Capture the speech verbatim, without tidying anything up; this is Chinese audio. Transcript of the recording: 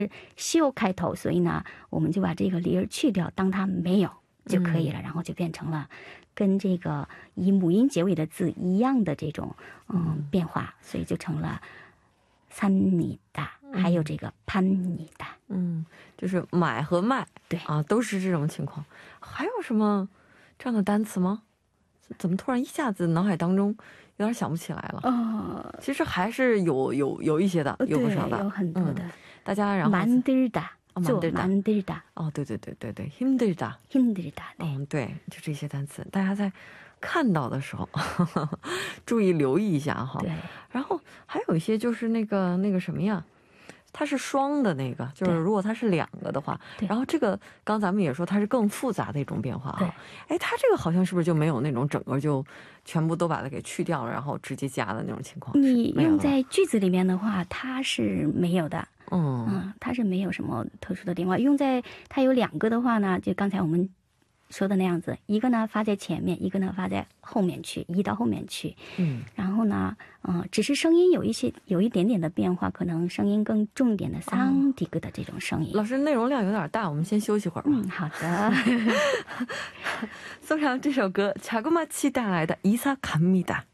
시오开头，所以呢我们就把这个离儿去掉，当它没有就可以了，然后就变成了跟这个以母音结尾的字一样的这种嗯变化，所以就成了삽니다，还有这个팝니다。 嗯，就是买和卖，对啊，都是这种情况。还有什么这样的单词吗？怎么突然一下子脑海当中有点想不起来了？哦，其实还是有有有一些的，有不少的，有很多的。大家然后만들다做만들다，哦，对对对对对，힘들다 힘들다，嗯，对，就这些单词，大家在看到的时候注意留意一下哈。对，然后还有一些就是那个那个什么呀，它是双的那个，就是如果它是两个的话，然后这个刚咱们也说它是更复杂的一种变化哈。哎，它这个好像是不是就没有那种整个就全部都把它给去掉了，然后直接加的那种情况？你用在句子里面的话，它是没有的。嗯嗯，它是没有什么特殊的变化。用在它有两个的话呢，就刚才我们说的那样子，一个呢发在前面，一个呢发在后面去，移到后面去。嗯，然后呢，嗯，只是声音有一些有一点点的变化，可能声音更重一点的桑迪格的这种声音。老师，内容量有点大，我们先休息会儿吧。嗯，好的。送上这首歌，자그마치带来的이사갑니다。